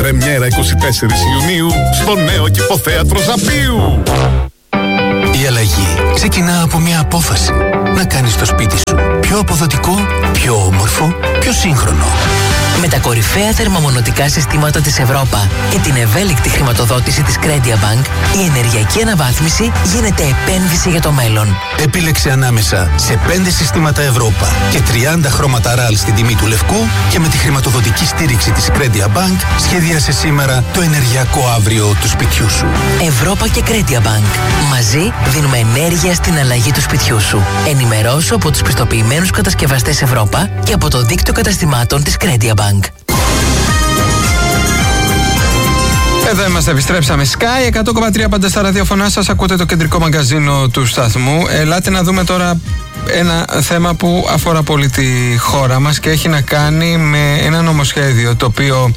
Πρεμιέρα 24 Ιουνίου στο νέο Κηφοθέατρο Ζαπίου. Η αλλαγή ξεκινά από μια απόφαση. Να κάνεις το σπίτι σου πιο αποδοτικό, πιο όμορφο, πιο σύγχρονο. Με τα κορυφαία θερμομονωτικά συστήματα της Ευρώπα και την ευέλικτη χρηματοδότηση της Credia Bank, η ενεργειακή αναβάθμιση γίνεται επένδυση για το μέλλον. Επίλεξε ανάμεσα σε 5 συστήματα Ευρώπα και 30 χρώματα RAL στην τιμή του λευκού και με τη χρηματοδοτική στήριξη της Credia Bank σχεδίασε σήμερα το ενεργειακό αύριο του σπιτιού σου. Ευρώπα και Credia Bank. Μαζί δίνουμε ενέργεια στην αλλαγή του σπιτιού σου. Ενημερώσου από τους πιστοποιημένους κατασκευαστές Ευρώπα και από το δίκτυο καταστημάτων της Credia Bank. Εδώ είμαστε, επιστρέψαμε. Sky 100,3 πάντα στα ραδιοφωνά σας. Ακούτε το κεντρικό μαγκαζίνο του σταθμού. Ελάτε να δούμε τώρα ένα θέμα που αφορά πολύ τη χώρα μας και έχει να κάνει με ένα νομοσχέδιο το οποίο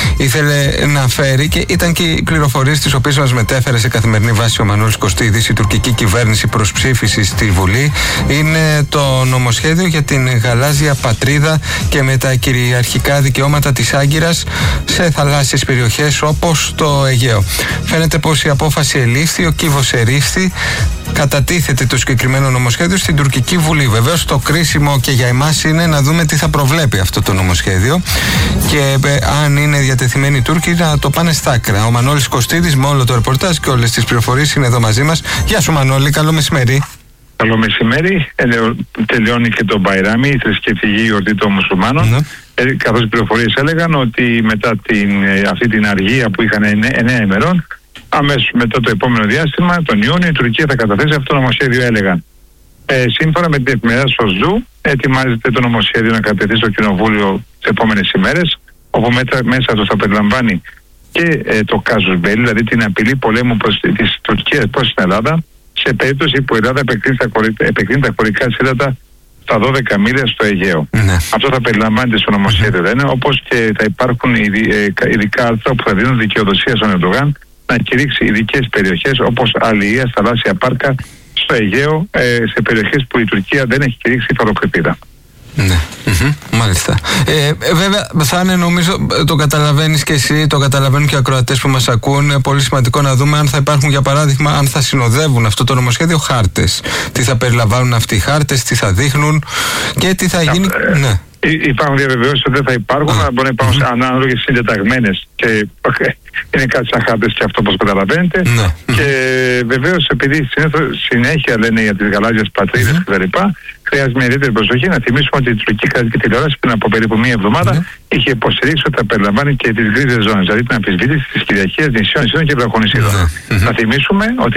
ήθελε να φέρει και ήταν και οι πληροφορίες τις οποίες μας μετέφερε σε καθημερινή βάση ο Μανώλης Κωστίδης, η τουρκική κυβέρνηση προς ψήφιση στη Βουλή. Είναι το νομοσχέδιο για την γαλάζια πατρίδα και με τα κυριαρχικά δικαιώματα της Άγκυρας σε θαλάσσιες περιοχές όπως το Αιγαίο. Φαίνεται πως η απόφαση ελήφθη, ο κύβος ερήφθη. Κατατίθεται το συγκεκριμένο νομοσχέδιο στην τουρκική Βουλή. Βεβαίως το κρίσιμο και για εμάς είναι να δούμε τι θα προβλέπει αυτό το νομοσχέδιο και αν είναι διατεθειμένοι οι Τούρκοι να το πάνε στα άκρα. Ο Μανώλης Κωστίδης με όλο το ρεπορτάζ και όλες τις πληροφορίες είναι εδώ μαζί μας. Γεια σου Μανώλη, καλό μεσημέρι. Καλό μεσημέρι. Τελειώνει και το Μπαϊράμι, η θρησκευτική γιορτή των μουσουλμάνων. Ναι. Καθώς οι πληροφορίες έλεγαν ότι μετά αυτή την αργία που είχαν 9 ημερών, αμέσως μετά το επόμενο διάστημα, τον Ιούνιο, η Τουρκία θα καταθέσει αυτό το νομοσχέδιο, έλεγαν. Σύμφωνα με την εφημερίδα Σοζού, ετοιμάζεται το νομοσχέδιο να κατατεθεί στο Κοινοβούλιο τις επόμενες ημέρες, όπου μέσα του θα περιλαμβάνει και το casus belli, δηλαδή την απειλή πολέμου της Τουρκίας προς την Ελλάδα, σε περίπτωση που η Ελλάδα επεκτείνει τα χωρικά σύντατα στα 12 μίλια στο Αιγαίο. Ναι. Αυτό θα περιλαμβάνεται στο νομοσχέδιο, λένε, όπως και θα υπάρχουν ειδικά άρθρα που θα δίνουν δικαιοδοσία στον Ερντογάν να κηρύξει ειδικές περιοχές όπως αλληλεία, θαλάσσια πάρκα στο Αιγαίο, σε περιοχές που η Τουρκία δεν έχει κηρύξει υφαλοκρηπίδα. Ναι, μάλιστα. Βέβαια θα είναι, νομίζω, το καταλαβαίνεις και εσύ, το καταλαβαίνουν και οι ακροατές που μας ακούν, πολύ σημαντικό να δούμε αν θα υπάρχουν, για παράδειγμα, αν θα συνοδεύουν αυτό το νομοσχέδιο χάρτες. Τι θα περιλαμβάνουν αυτοί οι χάρτες, τι θα δείχνουν και τι θα γίνει. Ναι. Υπάρχουν διαβεβαιώσεις ότι δεν θα υπάρχουν, αλλά μπορεί να υπάρχουν ανάλογες συντεταγμένες και είναι κάτι σαν χάρτες και αυτό, όπως καταλαβαίνετε. Και βεβαίως, επειδή συνέχεια λένε για τις γαλάζιες πατρίδες κτλ., χρειάζεται μια ιδιαίτερη προσοχή να θυμίσουμε ότι η τουρκική κρατική τηλεόραση πριν από περίπου μία εβδομάδα είχε υποστηρίξει ότι θα περιλαμβάνει και τις γκρίζες ζώνες, δηλαδή την αμφισβήτηση της κυριαρχίας νησιών, νησιών και βραχονησίδων. Να θυμίσουμε ότι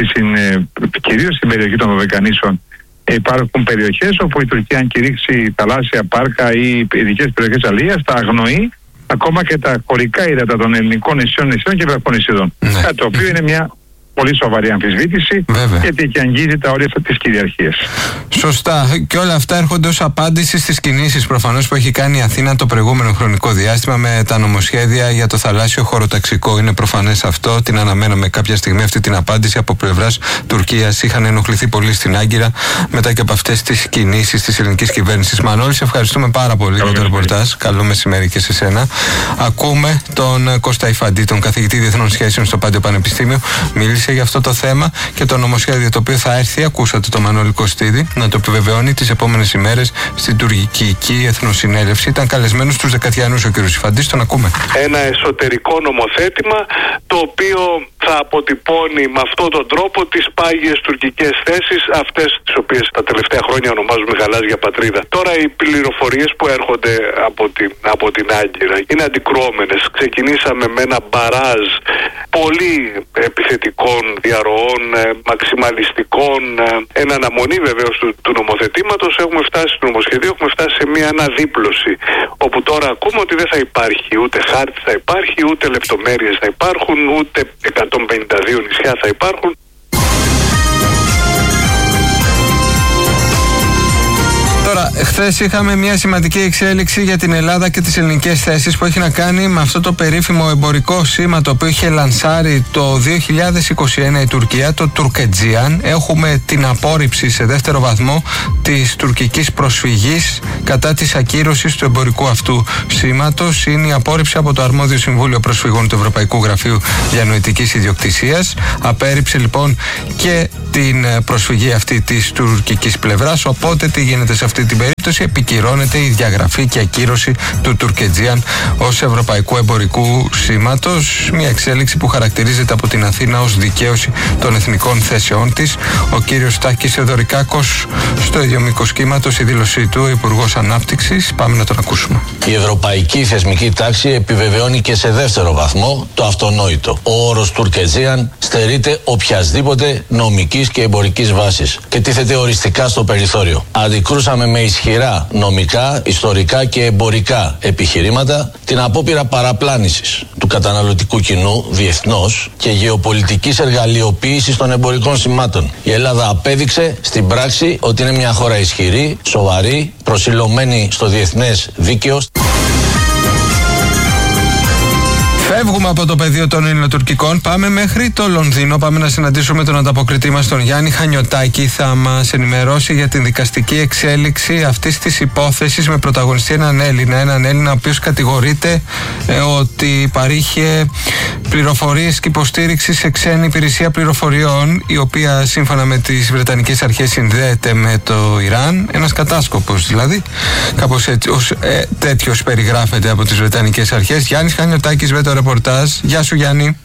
κυρίως στην περιοχή των Δωδεκανήσων υπάρχουν περιοχές όπου η Τουρκία, αν κηρύξει θαλάσσια πάρκα ή ειδικές περιοχές αλίας, θα αγνοεί ακόμα και τα χωρικά ύδατα των ελληνικών νησιών και βραχονησίδων. Κάτι το οποίο είναι μια πολύ σοβαρή αμφισβήτηση, γιατί και αγγίζει τα όρια της κυριαρχίας. Σωστά. Και όλα αυτά έρχονται ως απάντηση στις κινήσεις προφανώς που έχει κάνει η Αθήνα το προηγούμενο χρονικό διάστημα με τα νομοσχέδια για το θαλάσσιο χωροταξικό. Είναι προφανές αυτό. Την αναμέναμε κάποια στιγμή αυτή την απάντηση από πλευράς Τουρκίας. Είχαν ενοχληθεί πολύ στην Άγκυρα μετά και από αυτές τις κινήσεις της ελληνικής κυβέρνησης. Μανώλη, σε ευχαριστούμε πάρα πολύ για το ρεπορτάζ. Καλό μεσημέρι και σε σένα. Ακούμε τον Κώστα Ιφαντή, τον καθηγητή Διεθνών Σχέσεων στο Πάντιο Πανεπιστήμιο. Μίλησε για αυτό το θέμα και το νομοσχέδιο το οποίο θα έρθει, ακούσατε το Μανώλη Κωστίδη, να το επιβεβαιώνει τις επόμενες ημέρες στην τουρκική εθνοσυνέλευση. Ήταν καλεσμένος στους Δεκατιανούς ο κ. Ιφαντής, τον ακούμε. Ένα εσωτερικό νομοθέτημα το οποίο θα αποτυπώνει με αυτόν τον τρόπο τις πάγιες τουρκικές θέσεις, αυτές τις οποίες τα τελευταία χρόνια ονομάζουμε γαλάζια πατρίδα. Τώρα οι πληροφορίες που έρχονται από την Άγκυρα είναι αντικρουόμενες. Ξεκινήσαμε με ένα μπαράζ πολύ επιθετικών διαρροών, μαξιμαλιστικών, εν αναμονή βεβαίως του νομοθετήματος. Έχουμε φτάσει στο νομοσχεδίο, έχουμε φτάσει σε μια αναδίπλωση, όπου τώρα ακούμε ότι δεν θα υπάρχει ούτε χάρτη θα υπάρχει, ούτε λεπτομέρειες θα υπάρχουν, ούτε 152 νησιά θα υπάρχουν. Τώρα, χθες είχαμε μια σημαντική εξέλιξη για την Ελλάδα και τις ελληνικές θέσεις που έχει να κάνει με αυτό το περίφημο εμπορικό σήμα το οποίο είχε λανσάρει το 2021 η Τουρκία, το Τουρκετζίαν. Έχουμε την απόρριψη σε δεύτερο βαθμό της τουρκικής προσφυγής κατά της ακύρωσης του εμπορικού αυτού σήματος. Είναι η απόρριψη από το Αρμόδιο Συμβούλιο Προσφυγών του Ευρωπαϊκού Γραφείου Διανοητικής Ιδιοκτησίας. Απέρριψε λοιπόν και την προσφυγή αυτή της τουρκικής πλευράς. Οπότε τι γίνεται σε αυτή την περίπτωση? Επικυρώνεται η διαγραφή και ακύρωση του Τουρκετζίαν ως ευρωπαϊκού εμπορικού σήματος. Μια εξέλιξη που χαρακτηρίζεται από την Αθήνα ως δικαίωση των εθνικών θέσεών της. Ο κύριος Τάκης Θεοδωρικάκος στο ίδιο μήκος κύματος, η δήλωσή του, Υπουργός Ανάπτυξης. Πάμε να τον ακούσουμε. Η ευρωπαϊκή θεσμική τάξη επιβεβαιώνει και σε δεύτερο βαθμό το αυτονόητο. Ο όρος Τουρκετζίαν στερείται οποιασδήποτε νομικής και εμπορικής βάσης και τίθεται οριστικά στο περιθώριο. Αντικρούσαμε με ισχυρά νομικά, ιστορικά και εμπορικά επιχειρήματα την απόπειρα παραπλάνησης του καταναλωτικού κοινού διεθνώς και γεωπολιτικής εργαλειοποίησης των εμπορικών σημάτων. Η Ελλάδα απέδειξε στην πράξη ότι είναι μια χώρα ισχυρή, σοβαρή, προσιλωμένη στο διεθνές δίκαιο. Φεύγουμε από το πεδίο των ελληνοτουρκικών, πάμε μέχρι το Λονδίνο. Πάμε να συναντήσουμε τον ανταποκριτή μας, τον Γιάννη Χανιωτάκη. Θα μας ενημερώσει για την δικαστική εξέλιξη αυτής της υπόθεσης με πρωταγωνιστή έναν Έλληνα ο οποίος κατηγορείται ότι παρήχε πληροφορίες και υποστήριξη σε ξένη υπηρεσία πληροφοριών, η οποία σύμφωνα με τις Βρετανικές αρχές συνδέεται με το Ιράν. Ένας κατάσκοπος δηλαδή. Κάπως έτσι, ως τέτοιος περιγράφεται από τις Βρετανικές αρχές. Γιάννης Χανιωτάκης με το ρεπορτάζ. Γεια σου Γιάννη.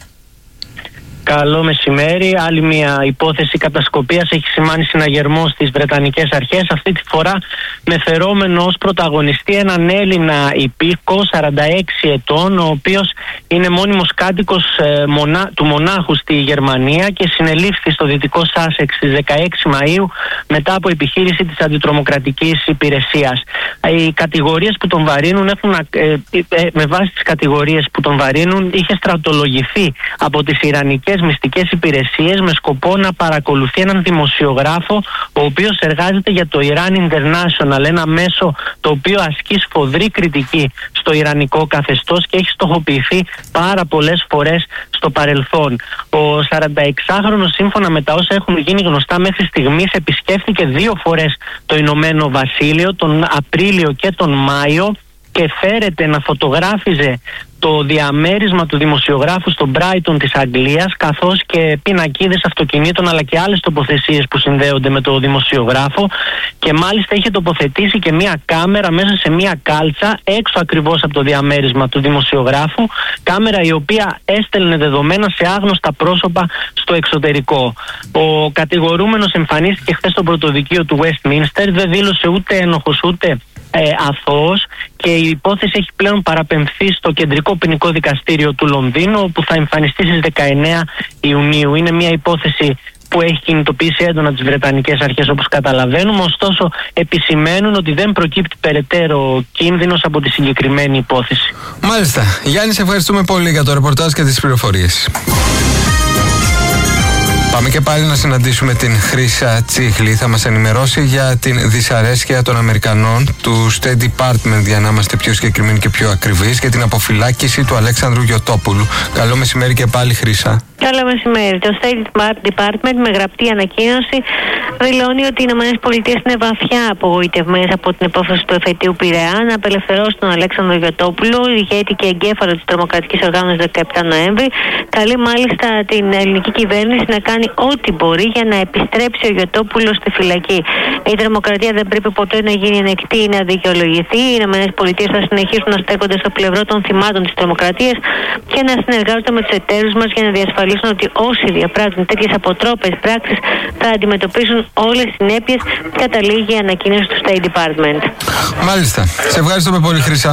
Καλό μεσημέρι. Άλλη μια υπόθεση κατασκοπίας έχει σημάνει συναγερμό στις Βρετανικές αρχές. Αυτή τη φορά με φερόμενο ως πρωταγωνιστή έναν Έλληνα υπήκο 46 ετών, ο οποίος είναι μόνιμος κάτοικος του Μονάχου στη Γερμανία και συνελήφθη στο δυτικό Σάσεξ στις 16 Μαΐου μετά από επιχείρηση της αντιτρομοκρατικής υπηρεσίας. Οι κατηγορίες που τον βαρύνουν με βάση τις κατηγορίες που τον βαρύνουν, είχε στρατολογηθεί από τις Ιρανικές μυστικές υπηρεσίες με σκοπό να παρακολουθεί έναν δημοσιογράφο ο οποίος εργάζεται για το Iran International, ένα μέσο το οποίο ασκεί σφοδρή κριτική στο ιρανικό καθεστώς και έχει στοχοποιηθεί πάρα πολλές φορές στο παρελθόν. Ο 46χρονος, σύμφωνα με τα όσα έχουν γίνει γνωστά μέχρι στιγμής, επισκέφθηκε 2 φορές το Ηνωμένο Βασίλειο, τον Απρίλιο και τον Μάιο, και φέρεται να φωτογράφιζε το διαμέρισμα του δημοσιογράφου στο Brighton της Αγγλίας, καθώς και πινακίδες αυτοκινήτων αλλά και άλλες τοποθεσίες που συνδέονται με το δημοσιογράφο, και μάλιστα είχε τοποθετήσει και μία κάμερα μέσα σε μία κάλτσα έξω ακριβώς από το διαμέρισμα του δημοσιογράφου, κάμερα η οποία έστελνε δεδομένα σε άγνωστα πρόσωπα στο εξωτερικό. Ο κατηγορούμενος εμφανίστηκε χθες στο πρωτοδικείο του Westminster, δεν δήλωσε ούτε ένοχος ούτε αθώος, και η υπόθεση έχει πλέον παραπεμφθεί στο Κεντρικό Ποινικό Δικαστήριο του Λονδίνου, όπου θα εμφανιστεί στις 19 Ιουνίου. Είναι μια υπόθεση που έχει κινητοποιήσει έντονα τις Βρετανικές αρχές, όπως καταλαβαίνουμε, ωστόσο επισημαίνουν ότι δεν προκύπτει περαιτέρω κίνδυνος από τη συγκεκριμένη υπόθεση. Μάλιστα. Γιάννη, σε ευχαριστούμε πολύ για το ρεπορτάζ και τις πληροφορίες. Πάμε και πάλι να συναντήσουμε την Χρύσα Τσίχλη. Θα μας ενημερώσει για την δυσαρέσκεια των Αμερικανών του State Department, για να είμαστε πιο συγκεκριμένοι και πιο ακριβείς, για την αποφυλάκηση του Αλέξανδρου Γιωτόπουλου. Καλό μεσημέρι και πάλι, Χρύσα. Καλό μεσημέρι. Το State Department με γραπτή ανακοίνωση δηλώνει ότι οι ΗΠΑ είναι βαθιά απογοητευμένες από την υπόθεση του εφετείου Πειραιά να απελευθερώσει τον Αλέξανδρο Γιωτόπουλο, ηγέτη και εγκέφαλο της τρομοκρατικής οργάνωσης 17 Νοέμβρη. Καλεί μάλιστα την ελληνική κυβέρνηση να κάνει ό,τι μπορεί για να επιστρέψει ο Γιωτόπουλος στη φυλακή. Η τρομοκρατία δεν πρέπει ποτέ να γίνει ανεκτή ή να δικαιολογηθεί. Οι ΗΠΑ θα συνεχίσουν να στέκονται στο πλευρό των θυμάτων της τρομοκρατίας και να συνεργάζονται με τους εταίρους μας για να διασφαλίσουν ότι όσοι διαπράττουν τέτοιες αποτρόπες πράξεις θα αντιμετωπίσουν όλες τις συνέπειες, καταλήγει η ανακοίνωση του State Department. Μάλιστα. Σε ευχαριστούμε πολύ, Χρύσα.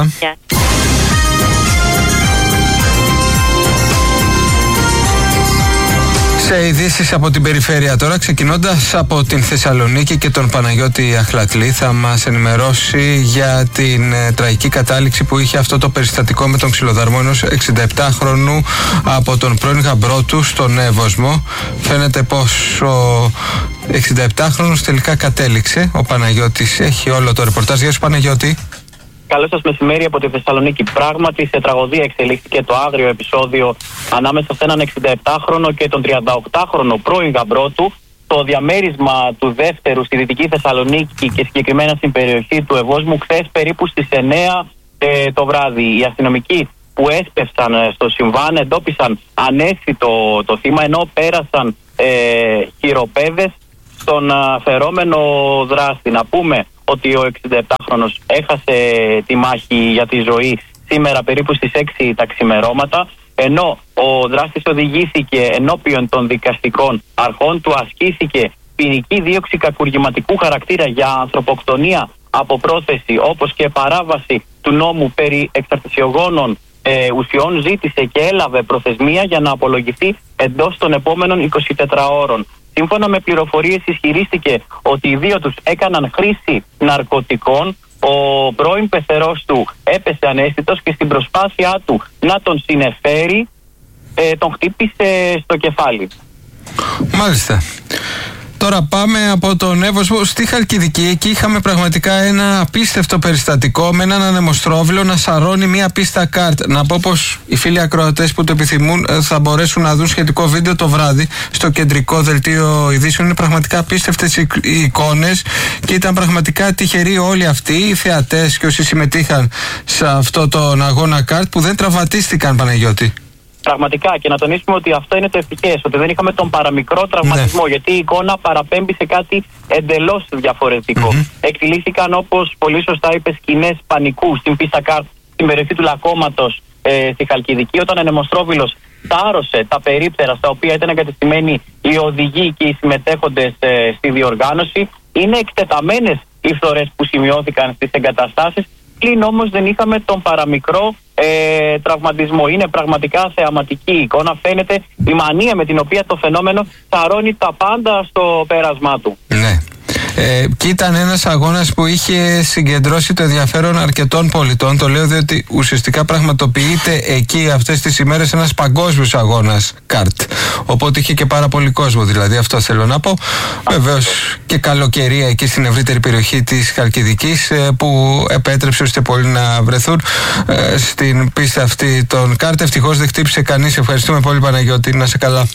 Σε ειδήσεις από την περιφέρεια τώρα, ξεκινώντας από την Θεσσαλονίκη και τον Παναγιώτη Αχλατλή, θα μας ενημερώσει για την τραγική κατάληξη που είχε αυτό το περιστατικό με τον ξυλοδαρμό ενός 67χρονου από τον πρώην γαμπρό του στον Εύωσμο. Φαίνεται πως 67χρονος τελικά κατέληξε. Ο Παναγιώτης έχει όλο το ρεπορτάζ. Γεια σου Παναγιώτη. Καλό σας μεσημέρι από τη Θεσσαλονίκη. Πράγματι, σε τραγωδία εξελίχθηκε το άγριο επεισόδιο ανάμεσα σε έναν 67χρονο και τον 38χρονο πρώην γαμπρό του. Το διαμέρισμα του δεύτερου στη Δυτική Θεσσαλονίκη και συγκεκριμένα στην περιοχή του Ευόσμου, χθες περίπου στις 9 το βράδυ. Οι αστυνομικοί που έσπευσαν στο συμβάν εντόπισαν ανέστητο το θύμα, ενώ πέρασαν χειροπέδες στον φερόμενο δράστη. Να πούμε ότι ο 67χρονος έχασε τη μάχη για τη ζωή σήμερα περίπου στις 6 τα ξημερώματα, ενώ ο δράστης οδηγήθηκε ενώπιον των δικαστικών αρχών, του ασκήθηκε ποινική δίωξη κακουργηματικού χαρακτήρα για ανθρωποκτονία από πρόθεση, όπως και παράβαση του νόμου περί εξαρτησιογόνων ουσιών. Ζήτησε και έλαβε προθεσμία για να απολογηθεί εντός των επόμενων 24 ώρων. Σύμφωνα με πληροφορίες, ισχυρίστηκε ότι οι δύο τους έκαναν χρήση ναρκωτικών. Ο πρώην πεθερός του έπεσε αναίσθητος και στην προσπάθειά του να τον συνεφέρει τον χτύπησε στο κεφάλι. Μάλιστα. Τώρα πάμε από τον Εύωσμο στη Χαλκιδική. Εκεί είχαμε πραγματικά ένα απίστευτο περιστατικό με έναν ανεμοστρόβιλο να σαρώνει μια πίστα καρτ. Να πω πως οι φίλοι ακροατές που το επιθυμούν θα μπορέσουν να δουν σχετικό βίντεο το βράδυ στο κεντρικό δελτίο ειδήσεων. Είναι πραγματικά απίστευτες οι εικόνες και ήταν πραγματικά τυχεροί όλοι αυτοί οι θεατές και όσοι συμμετείχαν σε αυτό τον αγώνα καρτ που δεν τραυματίστηκαν, Παναγιώτη. Πραγματικά, και να τονίσουμε ότι αυτό είναι το ευτυχές, ότι δεν είχαμε τον παραμικρό τραυματισμό, γιατί η εικόνα παραπέμπει σε κάτι εντελώς διαφορετικό. Εκτιλήθηκαν, όπως πολύ σωστά είπε, σκηνές πανικού στην πίστα καρτ στην περιοχή του Λακώματος στη Χαλκιδική, όταν ο ανεμοστρόβιλος τάρωσε τα περίπτερα στα οποία ήταν εγκατεστημένοι οι οδηγοί και οι συμμετέχοντες στη διοργάνωση. Είναι εκτεταμένες οι φθορές που σημειώθηκαν στις εγκαταστάσεις, πλην όμως δεν είχαμε τον παραμικρό τραυματισμό. Είναι πραγματικά θεαματική η εικόνα. Φαίνεται η μανία με την οποία το φαινόμενο σαρώνει τα πάντα στο πέρασμά του. Ναι. Και ήταν ένας αγώνας που είχε συγκεντρώσει το ενδιαφέρον αρκετών πολιτών. Το λέω διότι ουσιαστικά πραγματοποιείται εκεί αυτές τις ημέρες ένας παγκόσμιος αγώνας καρτ. Οπότε είχε και πάρα πολύ κόσμο, δηλαδή αυτό θέλω να πω. Βεβαίως και καλοκαιρία εκεί στην ευρύτερη περιοχή της Χαλκιδικής που επέτρεψε ώστε πολλοί να βρεθούν στην πίστα αυτή των καρτ. Ευτυχώς δεν χτύπησε κανείς. Ευχαριστούμε πολύ, Παναγιώτη. Να σε καλά.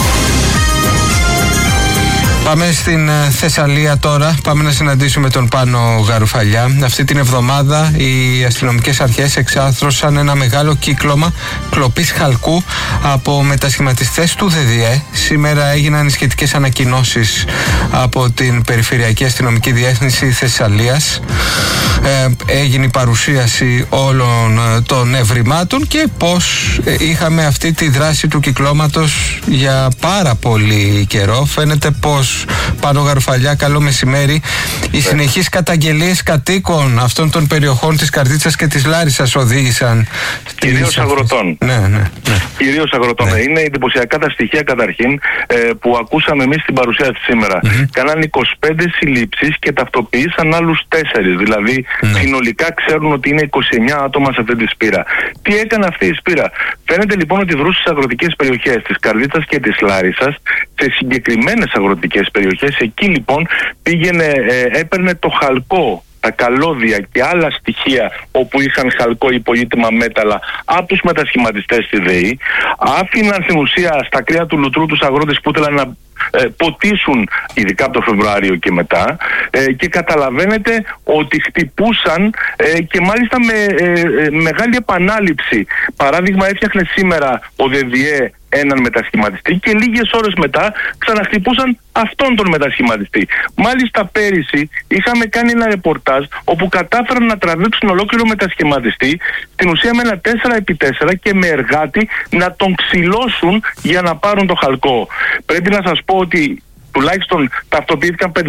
Πάμε στην Θεσσαλία τώρα. Πάμε να συναντήσουμε τον Πάνο Γαρουφαλιά. Αυτή την εβδομάδα οι αστυνομικές αρχές εξάρθρωσαν ένα μεγάλο κύκλωμα κλοπής χαλκού από μετασχηματιστές του ΔΔΕ. Σήμερα έγιναν οι σχετικές ανακοινώσεις από την Περιφερειακή Αστυνομική Διεύθυνση Θεσσαλίας. Έγινε η παρουσίαση όλων των ευρημάτων και πώς είχαμε αυτή τη δράση του κυκλώματος για πάρα πολύ καιρό. Φαίνεται πως, Πάνο Γαρουφαλιά, καλό μεσημέρι, οι συνεχείς καταγγελίες κατοίκων αυτών των περιοχών της Καρδίτσας και της Λάρισσας οδήγησαν. Κυρίως αγροτών. Ναι. Κυρίως αγροτών. Ναι. Είναι εντυπωσιακά τα στοιχεία καταρχήν που ακούσαμε εμείς στην παρουσίαση σήμερα. Κάναν 25 συλλήψεις και ταυτοποίησαν άλλους 4. Δηλαδή συνολικά ξέρουν ότι είναι 29 άτομα σε αυτή τη σπήρα. Τι έκανε αυτή η σπήρα? Φαίνεται λοιπόν ότι δρούσε στις αγροτικές περιοχές της Καρδίτσας και της Λάρισσας, σε συγκεκριμένες αγροτικές περιοχές. Εκεί λοιπόν πήγαινε, έπαιρνε το χαλκό, τα καλώδια και άλλα στοιχεία όπου είχαν χαλκό ή πολύτιμα μέταλλα από τους μετασχηματιστές στη ΔΕΗ, άφηναν στην ουσία στα κρύα του λουτρού τους αγρότες που ήθελαν να ποτίσουν, ειδικά από το Φεβρουάριο και μετά, και καταλαβαίνετε ότι χτυπούσαν και μάλιστα με μεγάλη επανάληψη. Παράδειγμα, έφτιαχνε σήμερα ο ΔΔΕ έναν μετασχηματιστή και λίγες ώρες μετά ξαναχτυπούσαν αυτόν τον μετασχηματιστή. Μάλιστα πέρυσι είχαμε κάνει ένα ρεπορτάζ όπου κατάφεραν να τραβήξουν ολόκληρο μετασχηματιστή, στην ουσία με ένα 4x4 και με εργάτη να τον ξυλώσουν για να πάρουν το χαλκό. Πρέπει να σας πω ότι τουλάχιστον ταυτοποιήθηκαν 561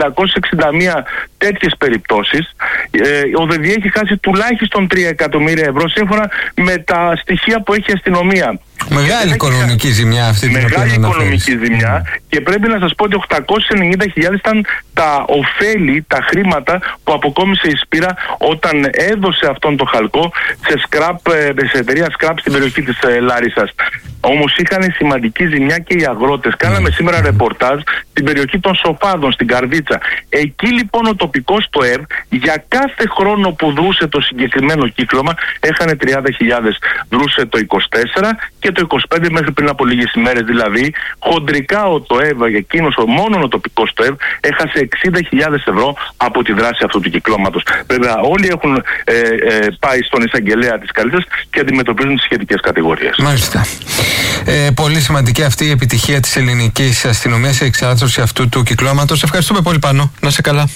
τέτοιες περιπτώσεις. Ο ΔΔΕ έχει χάσει τουλάχιστον 3 εκατομμύρια ευρώ σύμφωνα με τα στοιχεία που έχει η αστυνομία. Μεγάλη οικονομική ζημιά αυτή την οποία αναφέρεις. Μεγάλη οικονομική ζημιά, και πρέπει να σας πω ότι 890.000 ήταν τα ωφέλη, τα χρήματα που αποκόμισε η Σπύρα όταν έδωσε αυτόν το χαλκό σε εταιρεία σκραπ στην περιοχή της Λάρισσας. Όμως είχαν σημαντική ζημιά και οι αγρότες. Κάναμε σήμερα ρεπορτάζ στην περιοχή των Σοφάδων, στην Καρδίτσα. Εκεί λοιπόν ο τοπικός ΤΟΕΒ για κάθε χρόνο που δρούσε το συγκεκριμένο κύκλωμα έχανε 30.000. Δρούσε το 24 και το 25 μέχρι πριν από λίγες ημέρες. Δηλαδή, χοντρικά ο ΤΟΕΒ, εκείνος μόνο ο τοπικός ΤΟΕΒ, έχασε 60.000 ευρώ από τη δράση αυτού του κυκλώματος. Βέβαια, όλοι έχουν πάει στον εισαγγελέα της Καρδίτσας και αντιμετωπίζουν τις σχετικές κατηγορίες. Μάλιστα. Πολύ σημαντική αυτή η επιτυχία της ελληνικής αστυνομίας σε εξάρθρωση αυτού του κυκλώματος. Ευχαριστούμε πολύ, Πάνο. Να είσαι καλά.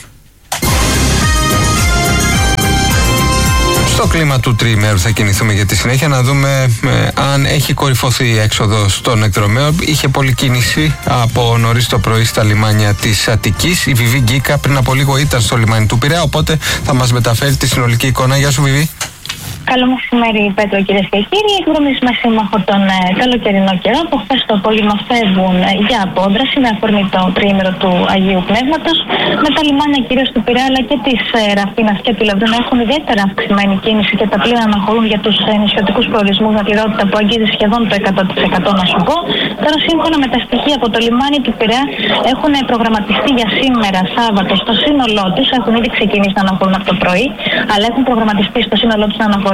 Στο κλίμα του τριημέρου θα κινηθούμε για τη συνέχεια, να δούμε αν έχει κορυφωθεί η έξοδος των εκδρομέων. Είχε πολλή κίνηση από νωρίς το πρωί στα λιμάνια της Αττικής. Η Βιβί Γκίκα πριν από λίγο ήταν στο λιμάνι του Πειραιά, οπότε θα μας μεταφέρει τη συνολική εικόνα. Γεια σου, Βιβί. Καλό μεσημέρι, Πέτρο, κυρίες και κύριοι. Οι εκδρομείς με σύμμαχο τον καλοκαιρινό καιρό από χθες το απόγευμα φεύγουν για απόδραση με αφορμή το τριήμερο του Αγίου Πνεύματος. Με τα λιμάνια κυρίως του Πειραιά αλλά και της Ραφίνας και του Λεβδού να έχουν ιδιαίτερα αυξημένη κίνηση και τα πλοία να αναχωρούν για τους νησιωτικούς προορισμούς με πληρότητα που αγγίζει σχεδόν το 100%, να σου πω. Τώρα, σύμφωνα με τα στοιχεία από το λιμάνι του Πειραιά, έχουν προγραμματιστεί για σήμερα, Σάββατο, στο σύνολό τους. Έχουν ήδη ξεκινήσει να αναχωρούν από το πρωί, αλλά έχουν προγραμματιστεί στο σύνολό τους να αναχωρήσουν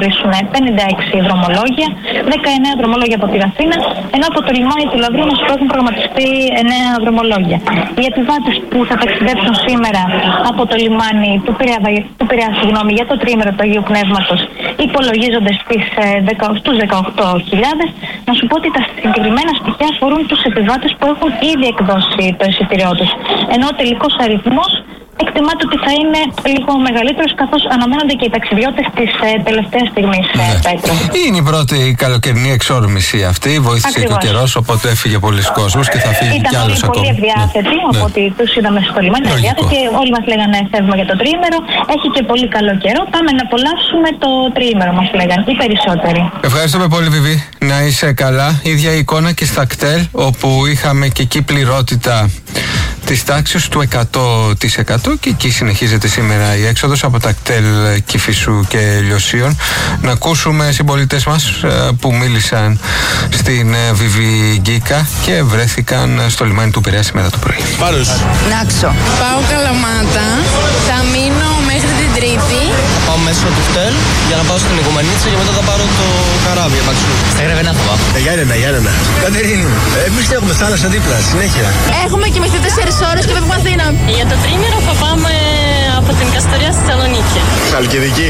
56 δρομολόγια, 19 δρομολόγια από τη Ραφίνα, ενώ από το λιμάνι του Λαβρού μας έχουν προγραμματιστεί 9 δρομολόγια. Οι επιβάτες που θα ταξιδέψουν σήμερα από το λιμάνι του Πειραιά, για το τριήμερο του Αγίου Πνεύματος υπολογίζονται στους 18.000. Να σου πω ότι τα συγκεκριμένα στοιχεία αφορούν τους επιβάτες που έχουν ήδη εκδώσει το εισιτήριό τους, ενώ ο τελικός αριθμός εκτιμάται ότι θα είναι λίγο μεγαλύτερος, καθώς αναμένονται και οι ταξιδιώτες της τελευταίας στιγμής, Πέτρο. Είναι η πρώτη καλοκαιρινή εξόρμηση αυτή, βοήθησε και ο καιρός, οπότε έφυγε πολλοί κόσμος και θα φύγει κι άλλος ακόμα. Ήταν πολύ ευδιάθετοι, οπότε τους είδαμε στο λιμάνι ευδιάθετοι και όλοι μας λέγανε φεύγουμε για το τριήμερο. Έχει και πολύ καλό καιρό, πάμε να απολαύσουμε το τριήμερο, μας λέγανε οι περισσότεροι. Ευχαριστούμε πολύ, Βιβί. Να είσαι καλά. Ίδια εικόνα και στα κτέλ, όπου είχαμε και εκεί πληρότητα της τάξης του 100% και εκεί συνεχίζεται σήμερα η έξοδος από τα κτέλ Κηφισού και Λιωσίων. Να ακούσουμε συμπολίτες μας που μίλησαν στην Βιβί Γκίκα και βρέθηκαν στο λιμάνι του Πειραιά σήμερα το πρωί. Πάρος. Νάξο. Πάω Καλαμάτα, θα μείνω μέχρι την Τρίτη. Πάω μέσω του κτέλ για να πάω στην Οικουμενίτσα και μετά θα πάρω το καράβι επ' αξιού. Στα Γρεβενά θα πάω. Γιάννενα. Κατερίνη, εμείς έχουμε θάλασσα δίπλα, συνέχεια. Έχουμε κοιμηθεί 4 ώρες και φεύγουμε Αθήνα. Για το τρίμηνο θα πάμε από την Καστοριά στη Θεσσαλονίκη. Χαλκιδική.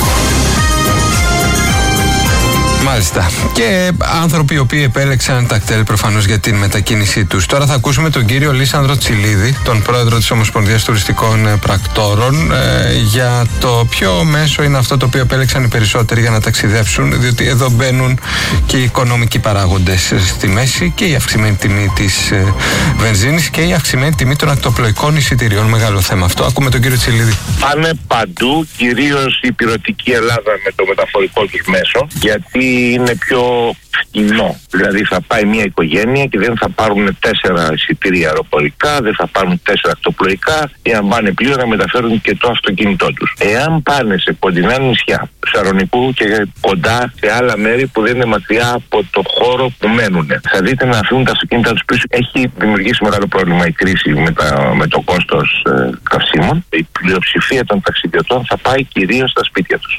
Μάλιστα. Και άνθρωποι οι οποίοι επέλεξαν τα κτέλ προφανώς για την μετακίνησή τους. Τώρα θα ακούσουμε τον κύριο Λίσανδρο Τσιλίδη, τον πρόεδρο της Ομοσπονδίας Τουριστικών Πρακτόρων, για το ποιο μέσο είναι αυτό το οποίο επέλεξαν οι περισσότεροι για να ταξιδέψουν, διότι εδώ μπαίνουν και οι οικονομικοί παράγοντες στη μέση και η αυξημένη τιμή της βενζίνης και η αυξημένη τιμή των ακτοπλοϊκών εισιτηριών. Μεγάλο θέμα αυτό. Ακούμε τον κύριο Τσιλίδη. Πάνε παντού, κυρίως η υπηρετική Ελλάδα με το μεταφορικό τους μέσο, γιατί είναι πιο φτηνό. Δηλαδή θα πάει μια οικογένεια και δεν θα πάρουν 4 εισιτήρια αεροπορικά, δεν θα πάρουν 4 ακτοπλοϊκά, ή αν πάνε πλοίο να μεταφέρουν και το αυτοκίνητό τους. Εάν πάνε σε κοντινά νησιά, Σαρονικού και κοντά σε άλλα μέρη που δεν είναι μακριά από το χώρο που μένουν, θα δείτε να αφήνουν τα αυτοκίνητα τους πίσω. Έχει δημιουργήσει μεγάλο πρόβλημα η κρίση με το κόστος καυσίμων. Η πλειοψηφία των ταξιδιωτών θα πάει κυρίως στα σπίτια τους.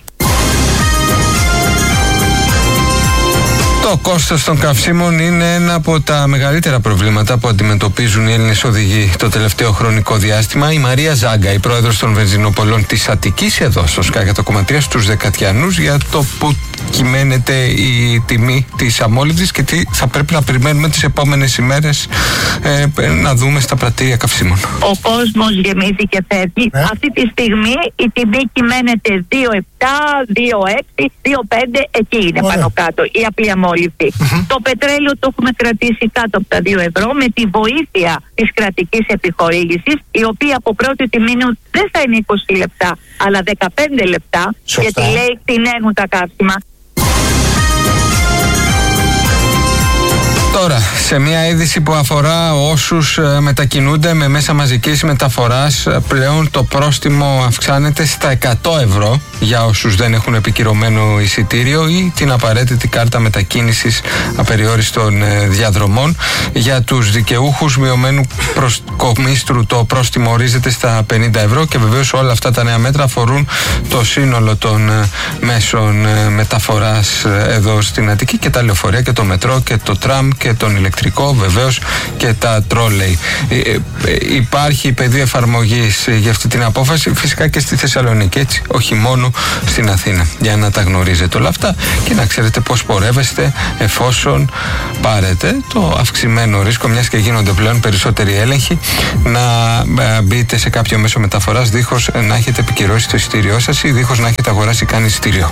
Το κόστος των καυσίμων είναι ένα από τα μεγαλύτερα προβλήματα που αντιμετωπίζουν οι Έλληνες οδηγοί το τελευταίο χρονικό διάστημα. Η Μαρία Ζάγκα, η πρόεδρος των βενζινοπολών της Αττικής, εδώ στο Sky 100,3 στους Δεκατιανούς, για το που κυμαίνεται η τιμή της αμόλυβδης και τι θα πρέπει να περιμένουμε τις επόμενες ημέρες να δούμε στα πρατήρια καυσίμων. Ο κόσμος γεμίζει και φεύγει. Αυτή τη στιγμή η τιμή κυμαίνεται 2,7, 2,6, 2,5, εκεί είναι πάνω κάτω η απλή αμόλυβδη. Το πετρέλαιο το έχουμε κρατήσει κάτω από τα 2 ευρώ με τη βοήθεια της κρατικής επιχορήγησης, η οποία από πρώτη τη μήνου δεν θα είναι 20 λεπτά αλλά 15 λεπτά. Σωστά. Γιατί λέει κτηνένουν τα καύσιμα. Τώρα, Σε μια είδηση που αφορά όσους μετακινούνται με μέσα μαζικής μεταφοράς, πλέον το πρόστιμο αυξάνεται στα 100 ευρώ για όσους δεν έχουν επικυρωμένο εισιτήριο ή την απαραίτητη κάρτα μετακίνησης απεριόριστων διαδρομών. Για τους δικαιούχους μειωμένου προσκομίστρου το πρόστιμο ορίζεται στα 50 ευρώ και βεβαίως όλα αυτά τα νέα μέτρα αφορούν το σύνολο των μέσων μεταφοράς εδώ στην Αττική, και τα λεωφορεία και το μετρό και το τραμ και τον ηλεκτρικό, βεβαίως και τα τρόλεϊ. Υπάρχει πεδίο εφαρμογής για αυτή την απόφαση φυσικά και στη Θεσσαλονίκη, έτσι, όχι μόνο στην Αθήνα, για να τα γνωρίζετε όλα αυτά και να ξέρετε πώς πορεύεστε εφόσον πάρετε το αυξημένο ρίσκο, μιας και γίνονται πλέον περισσότεροι έλεγχοι, να μπείτε σε κάποιο μέσο μεταφοράς δίχως να έχετε επικυρώσει το εισιτήριό σας ή δίχως να έχετε αγοράσει καν εισιτήριο.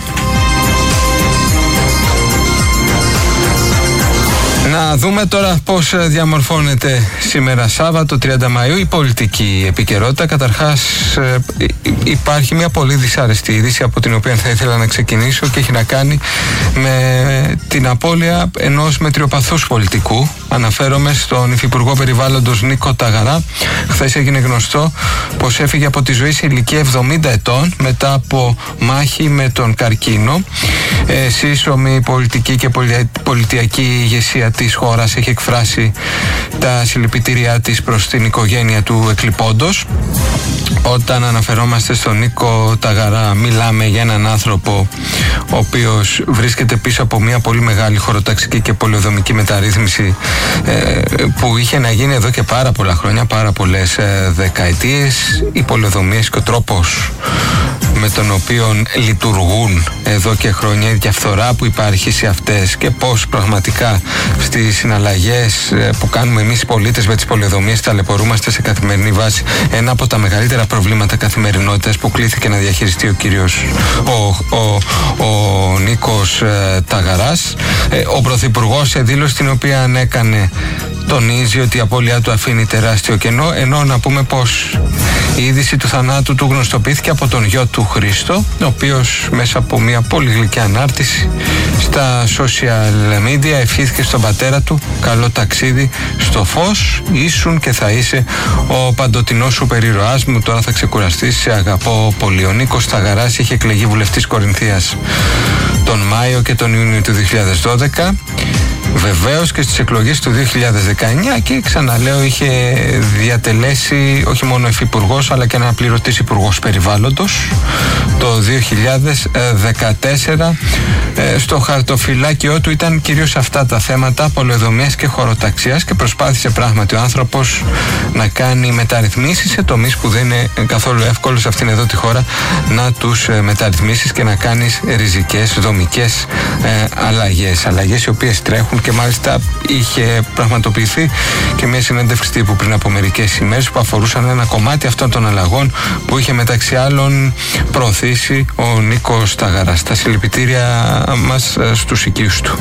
Να δούμε τώρα πώς διαμορφώνεται σήμερα Σάββατο 30 Μαΐου η πολιτική επικαιρότητα. Καταρχάς υπάρχει μια πολύ δυσάρεστη είδηση από την οποία θα ήθελα να ξεκινήσω και έχει να κάνει με την απώλεια ενός μετριοπαθούς πολιτικού. Αναφέρομαι στον Υφυπουργό Περιβάλλοντος Νίκο Ταγαρά. Χθες έγινε γνωστό πως έφυγε από τη ζωή σε ηλικία 70 ετών μετά από μάχη με τον καρκίνο. Σύσσωμη πολιτική και πολιτιακή ηγεσία της χώρας έχει εκφράσει τα συλληπιτήριά της προς την οικογένεια του εκλειπώντος. Όταν αναφερόμαστε στον Νίκο Ταγαρά, μιλάμε για έναν άνθρωπο ο οποίος βρίσκεται πίσω από μια πολύ μεγάλη χωροταξική και πολεοδομική μεταρρύθμιση που είχε να γίνει εδώ και πάρα πολλά χρόνια, πάρα πολλές δεκαετίες. Οι πολεοδομίες και ο τρόπος με τον οποίο λειτουργούν εδώ και χρόνια, η διαφθορά που υπάρχει σε αυτές και πώς πραγματικά στις συναλλαγές που κάνουμε εμείς οι πολίτες με τις πολεοδομίες ταλαιπωρούμαστε σε καθημερινή βάση. Ένα από τα μεγαλύτερα προβλήματα καθημερινότητας που κλήθηκε να διαχειριστεί ο κύριος ο Νίκος Ταγαράς. Ο Πρωθυπουργός σε δήλωση την οποία έκανε τονίζει ότι η απώλειά του αφήνει τεράστιο κενό, ενώ να πούμε πως η είδηση του θανάτου του γνωστοποιήθηκε από τον γιο του Χρήστο, ο οποίος μέσα από μια πολύ γλυκιά ανάρτηση στα social media ευχήθηκε στον πατέρα του καλό ταξίδι στο φως, ήσουν και θα είσαι ο παντοτινός σούπερ ήρωάς μου, τώρα θα ξεκουραστείς, σε αγαπώ πολύ. Ο Νίκος Ταγαράς είχε εκλεγεί βουλευτής Κορινθίας τον Μάιο και τον Ιούνιο του 2012, βεβαίως και στις εκλογές του 2019, και ξαναλέω είχε διατελέσει όχι μόνο υφυπουργός αλλά και αναπληρωτής υπουργός περιβάλλοντος. Το 2014 στο χαρτοφυλάκιό του ήταν κυρίως αυτά τα θέματα πολεοδομίας και χωροταξίας και προσπάθησε πράγματι ο άνθρωπος να κάνει μεταρρυθμίσεις σε τομείς που δεν είναι καθόλου εύκολο σε αυτήν εδώ τη χώρα να τους μεταρρυθμίσεις και να κάνεις ριζικές δομικές αλλαγές οι οποίες τρέχουν, και μάλιστα είχε πραγματοποιηθεί και μια συνέντευξη τύπου πριν από μερικές ημέρες που αφορούσαν ένα κομμάτι αυτών των αλλαγών που είχε μεταξύ άλλων προωθήσει ο Νίκος Ταγαράς. Τα συλληπιτήρια μας στους οικείους του.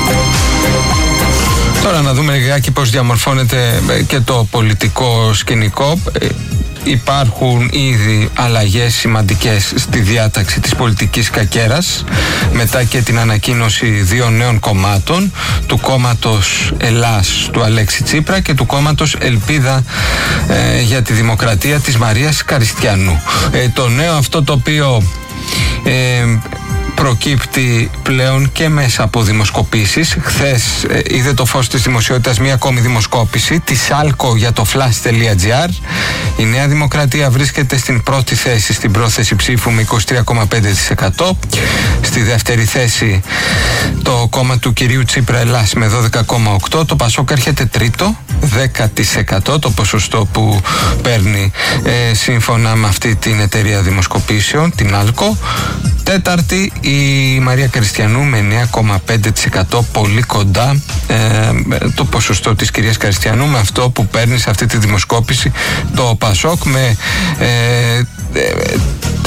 Τώρα να δούμε λιγάκι πώς διαμορφώνεται και το πολιτικό σκηνικό. Υπάρχουν ήδη αλλαγές σημαντικές στη διάταξη της πολιτικής κακέρας μετά και την ανακοίνωση δύο νέων κομμάτων, του κόμματος Ελλάς του Αλέξη Τσίπρα και του κόμματος Ελπίδα για τη Δημοκρατία της Μαρίας Καριστιανού. Το νέο αυτό το οποίο προκύπτει πλέον και μέσα από δημοσκοπήσεις. Χθες είδε το φως της δημοσιότητας μια ακόμη δημοσκόπηση της Άλκο για το flash.gr. Η Νέα Δημοκρατία βρίσκεται στην πρώτη θέση στην πρόθεση ψήφου με 23,5%. Στη δεύτερη θέση το κόμμα του κυρίου Τσίπρα Ελλάς με 12,8%. Το Πασόκ έρχεται τρίτο, 10% το ποσοστό που παίρνει σύμφωνα με αυτή την εταιρεία δημοσκοπήσεων, την Άλκο. Τέταρτη η Μαρία Καριστιανού με 9,5%, πολύ κοντά το ποσοστό της κυρίας Καριστιανού με αυτό που παίρνει σε αυτή τη δημοσκόπηση το Πασόκ, με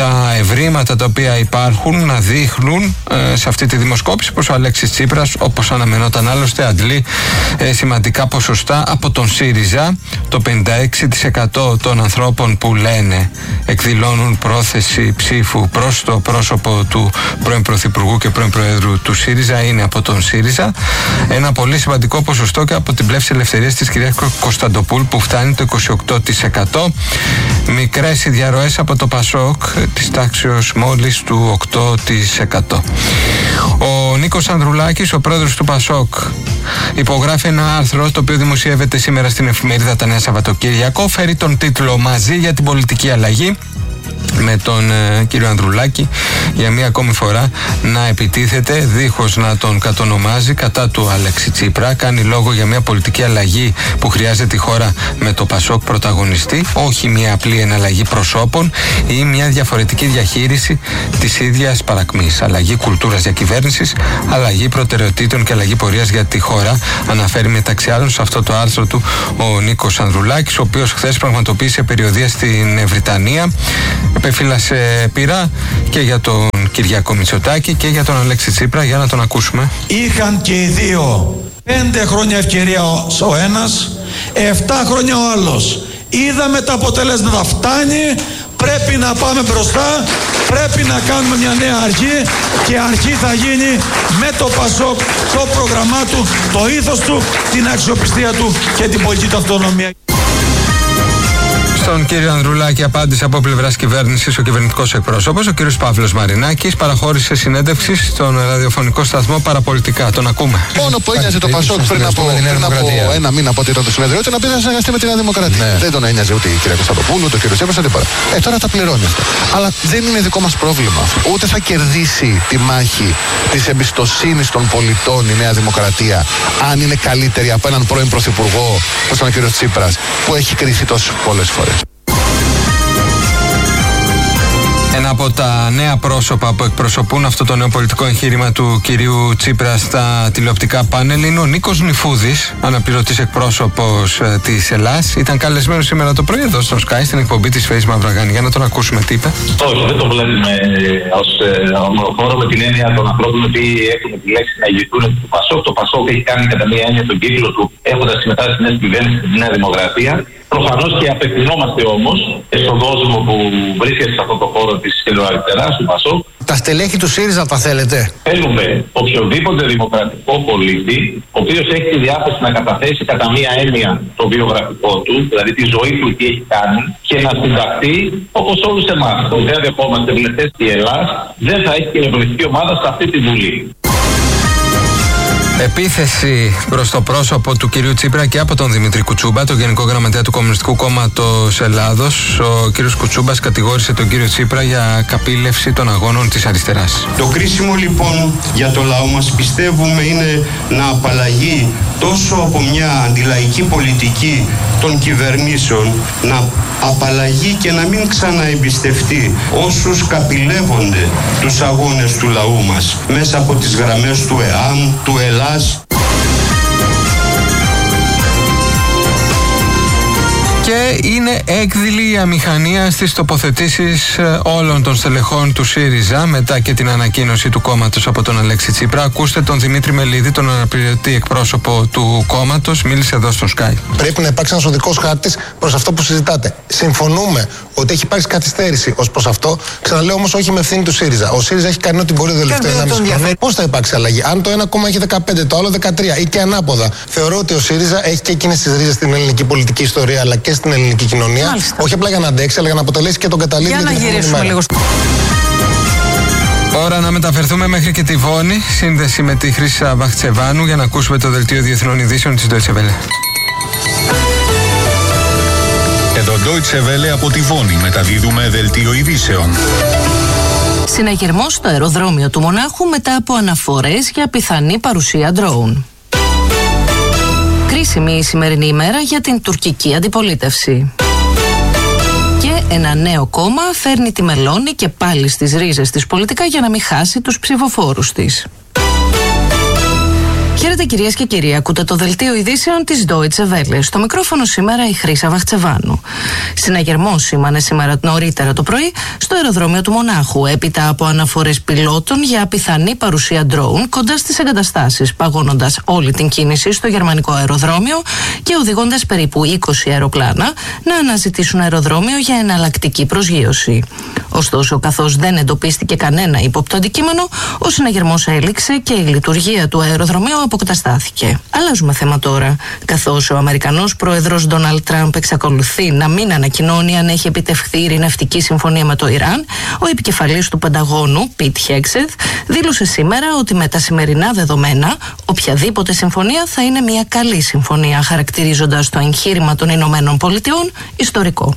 τα ευρήματα τα οποία υπάρχουν να δείχνουν σε αυτή τη δημοσκόπηση πως ο Αλέξης Τσίπρας, όπως αναμενόταν άλλωστε, αντλεί σημαντικά ποσοστά από τον ΣΥΡΙΖΑ. Το 56% των ανθρώπων που λένε εκδηλώνουν πρόθεση ψήφου προς το πρόσωπο του πρώην Πρωθυπουργού και πρώην Προέδρου του ΣΥΡΙΖΑ είναι από τον ΣΥΡΙΖΑ. Ένα πολύ σημαντικό ποσοστό και από την πλεύση ελευθερίας της κυρίας Κωνσταντοπούλου που φτάνει το 28%. Μικρές οι διαρροές από το ΠΑΣΟΚ της τάξεως μόλις του 8%. Ο Νίκος Ανδρουλάκης, ο πρόεδρος του ΠΑΣΟΚ, υπογράφει ένα άρθρο το οποίο δημοσιεύεται σήμερα στην εφημερίδα Τα Νέα Σαββατοκύριακο. Φέρει τον τίτλο «Μαζί για την πολιτική αλλαγή», με τον κύριο Ανδρουλάκη για μία ακόμη φορά να επιτίθεται δίχως να τον κατονομάζει κατά του Αλέξη Τσίπρα. Κάνει λόγο για μία πολιτική αλλαγή που χρειάζεται η χώρα με το ΠΑΣΟΚ πρωταγωνιστή, όχι μία απλή εναλλαγή προσώπων ή μία διαφορετική διαχείριση της ίδιας παρακμής. Αλλαγή κουλτούρας διακυβέρνησης, αλλαγή προτεραιοτήτων και αλλαγή πορείας για τη χώρα, αναφέρει μεταξύ άλλων σε αυτό το άρθρο του ο Νίκος Ανδρουλάκης, ο οποίος χθες πραγματοποίησε περιοδεία στην Βρυτανία. Επέφυλασε πειρά και για τον Κυριάκο Μητσοτάκη και για τον Αλέξη Τσίπρα. Για να τον ακούσουμε. Είχαν και οι δύο 5 χρόνια ευκαιρία ο ένας, 7 χρόνια ο άλλος. Είδαμε τα αποτελέσματα, φτάνει, πρέπει να πάμε μπροστά, πρέπει να κάνουμε μια νέα αρχή και αρχή θα γίνει με το ΠΑΣΟΚ, το πρόγραμμά του, το ήθος του, την αξιοπιστία του και την πολιτική του αυτονομία. Στον κύριο Ανδρουλάκη απάντησε από πλευράς κυβέρνησης ο κυβερνητικός εκπρόσωπος, ο κύριος Παύλος Μαρινάκης, παραχώρησε συνέντευξη στον ραδιοφωνικό σταθμό Παραπολιτικά. Τον ακούμε. Μόνο που ένοιαζε το ΠΑΣΟΚ πριν από ένα μήνα από ό,τι ήταν το συνέδριο, ήταν να πει να συνεργαστεί με τη Νέα Δημοκρατία. Ναι. Δεν τον ένοιαζε ούτε η κυρία Κωνσταντοπούλου, ούτε ο κύριος Τσίπρας, τίποτα. Τώρα τα πληρώνει αυτά. Αλλά δεν είναι δικό μας πρόβλημα. Ούτε θα κερδίσει τη μάχη της εμπιστοσύνης των πολιτών η Νέα Δημοκρατία, αν είναι καλύτερη από έναν πρώην πρωθυπουργό, όπως ήταν ο κύριος Τσίπρας, που έχει κριθεί τόσες πολλές φορές. Ένα από τα νέα πρόσωπα που εκπροσωπούν αυτό το νέο πολιτικό εγχείρημα του κυρίου Τσίπρα στα τηλεοπτικά πάνελ είναι ο Νίκος Νιφούδης, αναπληρωτής εκπρόσωπος της Ελλάς. Ήταν καλεσμένος σήμερα το πρωί εδώ στο Sky στην εκπομπή της Φέης Μαυραγάνη. Για να τον ακούσουμε τι είπε. Όχι, δεν το βλέπουμε ως ομοφόρο με την έννοια των ανθρώπων που έχουν επιλέξει να ηγηθούν του ΠΑΣΟΚ. Το ΠΑΣΟΚ έχει κάνει κατά μία έννοια τον κύκλο του έχοντας συμμετάσχει στην κυβέρνηση τη Νέα Δημοκρατία. Προφανώς και απευθυνόμαστε όμως στον κόσμο που βρίσκεται σε αυτό το χώρο της κεντροαριστεράς του ΠΑΣΟΚ. Τα στελέχη του ΣΥΡΙΖΑ τα θέλετε? Θέλουμε οποιοδήποτε δημοκρατικό πολίτη, ο οποίος έχει τη διάθεση να καταθέσει κατά μία έννοια το βιογραφικό του, δηλαδή τη ζωή του τι έχει κάνει, και να συνταχθεί όπως όλους εμάς. Δεν δεχόμαστε βουλευτές της Ελλάς, δεν θα έχει κοινοβουλευτική ομάδα σε αυτή τη Βουλή. Επίθεση προς το πρόσωπο του κυρίου Τσίπρα και από τον Δημήτρη Κουτσούμπα, τον Γενικό Γραμματέα του Κομμουνιστικού Κόμματος Ελλάδος. Ο κύριος Κουτσούμπας κατηγόρησε τον κύριο Τσίπρα για καπήλευση των αγώνων της αριστεράς. Το κρίσιμο λοιπόν για το λαό μας, πιστεύουμε, είναι να απαλλαγεί τόσο από μια αντιλαϊκή πολιτική των κυβερνήσεων, να απαλλαγεί και να μην ξαναεμπιστευτεί όσους καπηλεύονται τους αγώνες του λαού μας μέσα από τις γραμμές του ΕΑΜ, του ΕΛΑΣ. Και είναι έκδηλη η αμηχανία στις τοποθετήσεις όλων των στελεχών του ΣΥΡΙΖΑ μετά και την ανακοίνωση του κόμματος από τον Αλέξη Τσίπρα. Ακούστε τον Δημήτρη Μελίδη, τον αναπληρωτή εκπρόσωπο του κόμματος, μίλησε εδώ στο Sky. Πρέπει να υπάρξει ένας οδικός χάρτης προς αυτό που συζητάτε. Συμφωνούμε ότι έχει υπάρξει καθυστέρηση ως προς αυτό. Ξαναλέω όμως όχι με ευθύνη του ΣΥΡΙΖΑ. Ο ΣΥΡΙΖΑ έχει κάνει ό,τι μπορεί το τελευταίο 1,5 χρόνο. Πώς θα υπάρξει αλλαγή? Αν το ένα κόμμα έχει 15, το άλλο 13 ή και ανάποδα. Θεωρώ ότι ο ΣΥΡΙΖΑ έχει και εκείνες τις ρίζες στην ελληνική πολιτική ιστορία αλλά και στην ελληνική κοινωνία. Μάλιστα. Όχι απλά για να αντέξει, αλλά για να αποτελέσει και τον καταλήτη. Για να γυρίσουμε λίγο. Ώρα να μεταφερθούμε μέχρι και τη Βόνη, σύνδεση με τη Χρύσα Βαχτσεβάνου, για να ακούσουμε το δελτίο διεθνών ειδήσεων της Deutsche Welle. Εδώ Deutsche Welle από τη Βόνη μεταδίδουμε δελτίο ειδήσεων. Συναγερμός στο αεροδρόμιο του Μονάχου μετά από αναφορές για πιθανή παρουσία ντρόουν. Κρίσιμη η σημερινή ημέρα για την τουρκική αντιπολίτευση. Και ένα νέο κόμμα φέρνει τη Μελώνη και πάλι στις ρίζες της πολιτικά για να μην χάσει τους ψηφοφόρους της. Χαίρετε κυρίες και κύριοι, ακούτε το δελτίο ειδήσεων της Deutsche Welle. Στο μικρόφωνο σήμερα η Χρύσα Βαχτσεβάνου. Συναγερμός σήμανε σήμερα νωρίτερα το πρωί στο αεροδρόμιο του Μονάχου, έπειτα από αναφορές πιλότων για πιθανή παρουσία ντρόουν κοντά στις εγκαταστάσεις, παγώνοντας όλη την κίνηση στο γερμανικό αεροδρόμιο και οδηγώντας περίπου 20 αεροπλάνα να αναζητήσουν αεροδρόμιο για εναλλακτική προσγείωση. Ωστόσο, καθώς δεν εντοπίστηκε κανένα ύποπτο αντικείμενο, ο συναγερμός έληξε και η λειτουργία του αεροδρομίου αποκαταστάθηκε. Αλλάζουμε θέμα τώρα. Καθώς ο Αμερικανός πρόεδρος Ντόναλντ Τραμπ εξακολουθεί να μην ανακοινώνει αν έχει επιτευχθεί ειρηνευτική συμφωνία με το Ιράν, ο επικεφαλής του Πενταγώνου, Πιτ Χέγκσετ, δήλωσε σήμερα ότι με τα σημερινά δεδομένα οποιαδήποτε συμφωνία θα είναι μια καλή συμφωνία, χαρακτηρίζοντας το εγχείρημα των Ηνωμένων Πολιτειών ιστορικό.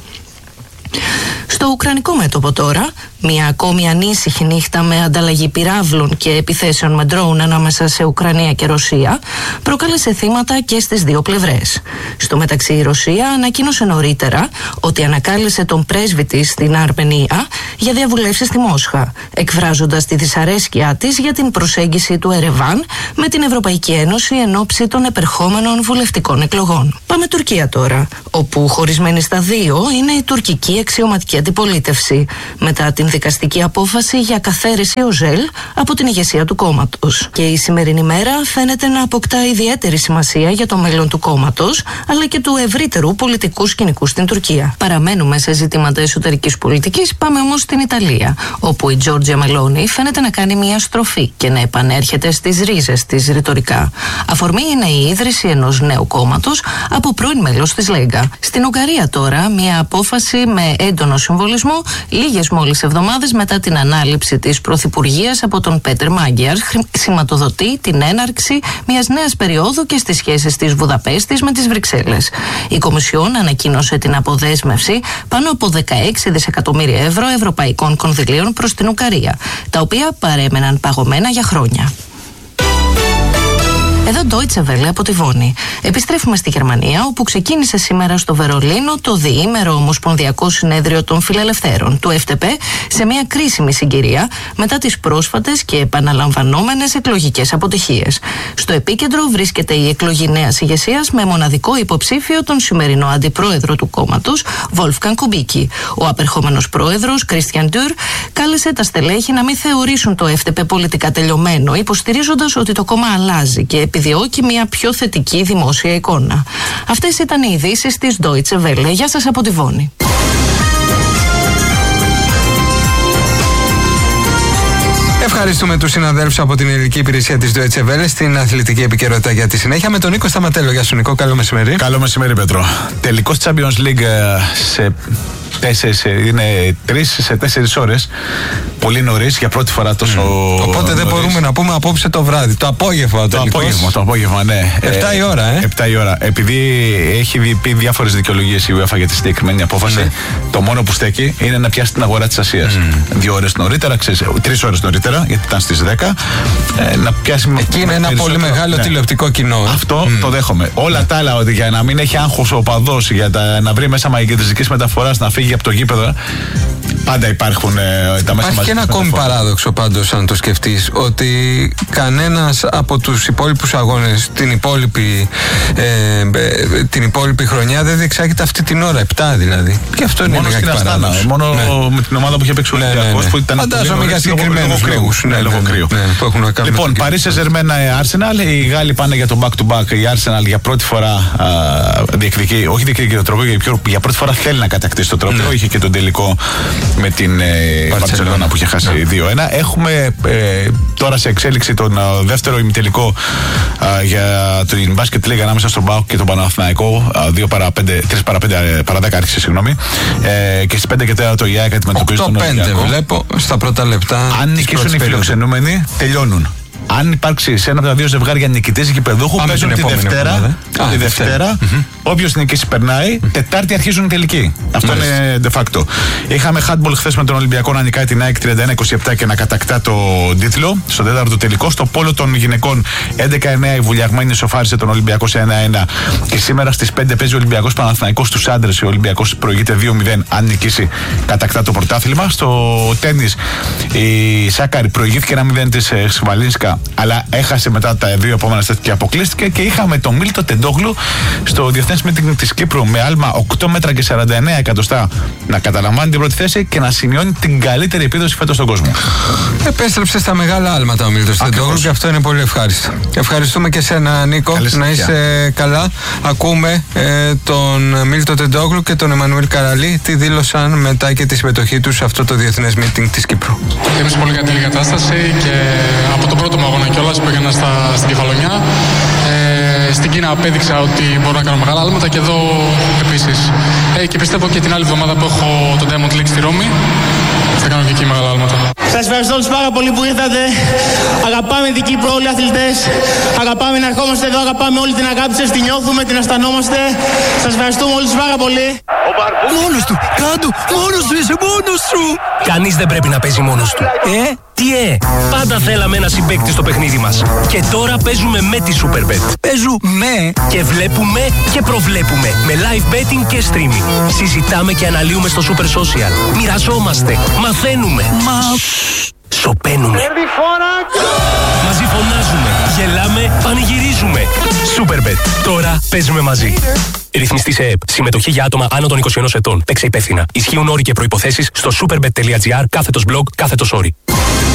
Στο ουκρανικό μέτωπο τώρα, μια ακόμη ανήσυχη νύχτα με ανταλλαγή πυράβλων και επιθέσεων με ντρόουν ανάμεσα σε Ουκρανία και Ρωσία προκάλεσε θύματα και στις δύο πλευρές. Στο μεταξύ, η Ρωσία ανακοίνωσε νωρίτερα ότι ανακάλεσε τον πρέσβη της στην Αρμενία για διαβουλεύσεις στη Μόσχα, εκφράζοντας τη δυσαρέσκειά της για την προσέγγιση του Ερεβάν με την Ευρωπαϊκή Ένωση εν ώψη των επερχόμενων βουλευτικών εκλογών. Πάμε Τουρκία τώρα, όπου χωρισμένη στα δύο είναι η τουρκική αξιωματική αντιπολίτευση, μετά την δικαστική απόφαση για καθαίρεση Οζέλ από την ηγεσία του κόμματος. Και η σημερινή μέρα φαίνεται να αποκτά ιδιαίτερη σημασία για το μέλλον του κόμματος, αλλά και του ευρύτερου πολιτικού σκηνικού στην Τουρκία. Παραμένουμε σε ζητήματα εσωτερικής πολιτικής, πάμε όμως στην Ιταλία, όπου η Τζόρτζια Μελόνι φαίνεται να κάνει μια στροφή και να επανέρχεται στις ρίζες της ρητορικά. Αφορμή είναι η ίδρυση ενός νέου κόμματος από πρώην μέλος της Λέγκα. Στην Ουγγαρία τώρα, μια απόφαση με έντονο συμβολισμό, λίγες μόλις εβδομάδες μετά την ανάληψη της πρωθυπουργίας από τον Πέτερ Μάγκιαρ, σηματοδοτεί την έναρξη μιας νέας περίοδου και στις σχέσεις της Βουδαπέστης με τις Βρυξέλλες. Η Κομισιόν ανακοίνωσε την αποδέσμευση πάνω από 16 δισεκατομμύρια ευρώ ευρωπαϊκών κονδυλίων προς την Ουγγαρία, τα οποία παρέμεναν παγωμένα για χρόνια. Εδώ Deutsche Welle από τη Βόνη. Επιστρέφουμε στη Γερμανία, όπου ξεκίνησε σήμερα στο Βερολίνο το διήμερο Ομοσπονδιακό Συνέδριο των Φιλελευθέρων, του FDP, σε μια κρίσιμη συγκυρία μετά τις πρόσφατες και επαναλαμβανόμενες εκλογικές αποτυχίες. Στο επίκεντρο βρίσκεται η εκλογή νέας ηγεσίας με μοναδικό υποψήφιο τον σημερινό αντιπρόεδρο του κόμματος, Wolfgang Kubicki. Ο απερχόμενος πρόεδρος, Christian Dürr, κάλεσε τα στελέχη να μην θεωρήσουν το FDP πολιτικά τελειωμένο, υποστηρίζοντας ότι το κόμμα αλλάζει και επιδιώκει μια πιο θετική δημόσια εικόνα. Αυτές ήταν οι ειδήσεις της Deutsche Welle. Γεια σας από τη Βόνη. Ευχαριστούμε τους συναδέλφους από την ελληνική υπηρεσία της Deutsche Welle στην αθλητική επικαιρότητα για τη συνέχεια με τον Νίκο Σταματέλο. Γεια σου Νίκο, καλό μεσημέρι. Καλό μεσημέρι Πέτρο. Τελικός Champions League είναι 3 σε 4 ώρες. Πολύ νωρίς, για πρώτη φορά τόσο. Οπότε δεν μπορούμε να πούμε απόψε το βράδυ. Το απόγευμα. Το απόγευμα, ναι. 7 η ώρα, 7 η ώρα. Επειδή έχει πει διάφορες δικαιολογίες η UEFA για τη συγκεκριμένη απόφαση, το μόνο που στέκει είναι να πιάσει την αγορά της Ασίας. 2 ώρες νωρίτερα, 3 ώρες νωρίτερα, γιατί ήταν στις 10. Να πιάσει. Εκεί είναι ένα πολύ μεγάλο τηλεοπτικό κοινό. Αυτό το δέχομαι. Όλα τα άλλα, ότι για να μην έχει άγχος ο οπαδός, για να βρει μέσα μαγνητικής μεταφοράς, να φύγει από το γήπεδο. Πάντα υπάρχουν τα μέσα. Υπάρχει και ένα ακόμη παράδοξο πάντως, αν το σκεφτείς, ότι κανένας από τους υπόλοιπους αγώνες την υπόλοιπη χρονιά δεν διεξάγεται αυτή την ώρα, 7 δηλαδή. Και αυτό είναι μόνο στην Αστάνα. Μόνο με την ομάδα που είχε παίξει ο Ολυμπιακός. Φαντάζομαι για συγκεκριμένους λόγους. Λόγω κρύου. Λοιπόν, Παρί Σεν-Ζερμέν Arsenal. Οι Γάλλοι πάνε για το back-to-back. Η Arsenal για πρώτη φορά διεκδικεί, όχι διεκδικεί το τρόπαιο, για πρώτη φορά θέλει να κατακτήσει το τρόπαιο. Είχε και τον τελικό με την Μπαρσελόνα που είχε χάσει 2-1. Έχουμε τώρα σε εξέλιξη τον δεύτερο ημιτελικό για την μπάσκετ λίγα ανάμεσα στον ΠΑΟΚ και τον Παναθηναϊκό. 3 παρά 10 άρχισε, συγγνώμη. Και στις 5 και 4 η ΑΕΚ αντιμετωπίζει τον Ολυμπιακό. 8-5 βλέπω στα πρώτα λεπτά. Αν νικήσουν οι φιλοξενούμενοι, τελειώνουν. Αν υπάρξει σε ένα από τα δύο ζευγάρια νικητές γηπεδούχου, παίζουν τη Δευτέρα. Όποιος νικήσει περνάει. Τετάρτη αρχίζουν οι τελικοί. Αυτό είναι de facto. Είχαμε handball χθες με τον Ολυμπιακό να νικάει την ΑΕΚ 31-27 και να κατακτά το τίτλο στο τέταρτο τελικό. Στο πόλο των γυναικών 11-9 η Βουλιαγμένη σοφάρισε τον Ολυμπιακό σε 1-1. Και σήμερα στις 5 παίζει ο Ολυμπιακός Παναθηναϊκός στους άντρες. Ο Ολυμπιακός προηγείται 2-0. Αν νικήσει, κατακτά το πρωτάθλημα. Στο τένις η Σάκαρη προηγήθηκε 1-0 της Σβαλίνσκα άμεσα. Αλλά έχασε μετά τα 2 επόμενα σετ και αποκλείστηκε. Και είχαμε τον Μίλτο Τεντόγλου στο διεθνές meeting της Κύπρου με άλμα 8 μέτρα και 49 εκατοστά να καταλαμβάνει την πρώτη θέση και να σημειώνει την καλύτερη επίδοση φέτος στον κόσμο. Επέστρεψε στα μεγάλα άλματα ο Μίλτος Τεντόγλου και αυτό είναι πολύ ευχάριστο. Ευχαριστούμε και εσένα, Νίκο. Να είσαι καλά. Ακούμε τον Μίλτο Τεντόγλου και τον Εμμανουήλ Καραλή τι δήλωσαν μετά και τη συμμετοχή τους σε αυτό το διεθνές meeting της Κύπρου. Είμαι σε πολύ καλή κατάσταση και από τον πρώτο μου αγώνα κιόλας που έγινα στην Κεφαλονιά. Στην Κίνα απέδειξα ότι μπορώ να κάνω μεγάλα άλματα και εδώ επίσης. Και πιστεύω και την άλλη εβδομάδα που έχω το Diamond League στη Ρώμη θα κάνω και εκεί μεγάλα άλματα. Σας ευχαριστώ όλους πάρα πολύ που ήρθατε. Αγαπάμε την Κύπρο όλοι οι αθλητές. Αγαπάμε να ερχόμαστε εδώ, αγαπάμε όλη την αγάπη σας, την νιώθουμε, την αισθανόμαστε. Σας ευχαριστούμε όλους πάρα πολύ. Μόνος του, κάτω, μόνος του, είσαι μόνος σου. Κανείς δεν πρέπει να παίζει μόνος του. Πάντα θέλαμε ένα συμπαίκτη στο παιχνίδι μας. Και τώρα παίζουμε με τη Superbet. Παίζουμε και βλέπουμε και προβλέπουμε. Με live betting και streaming. Συζητάμε και αναλύουμε στο Super Social. Μοιραζόμαστε, μαθαίνουμε. Σοπαίνουμε. Μαζί φωνάζουμε, γελάμε, πανηγυρίζουμε. Superbet. Τώρα παίζουμε μαζί. Ρυθμιστή σε ΕΕΠ. Συμμετοχή για άτομα άνω των 21 ετών. Παίξε υπεύθυνα. Ισχύουν όροι και προϋποθέσεις στο superbet.gr /blog/όροι.